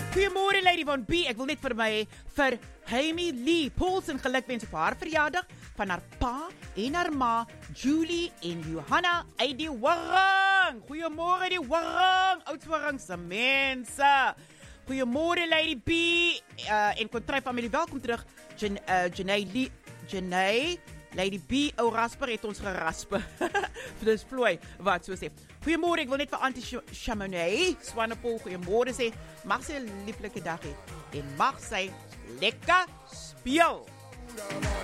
Goeiemôre Lady Von B. Ek wil net vir Amy Lee Paulsen gelukwense vir haar verjaardag van haar pa en haar ma, Julie en Johanna uit die Warring. Goeiemôre die Warring, Oudtshoorn se mense. Goeiemôre Lady B en Kontry familie, welkom terug. Janae, Lady B, ou rasper het ons geraspe. Dis plooi, wat so sê. Goeiemôre, ek wil net vir Auntie Chamonix, Swanepoel, goeiemôre sê. Mag sy 'n lieflike dag hê en mag sy lekker speel.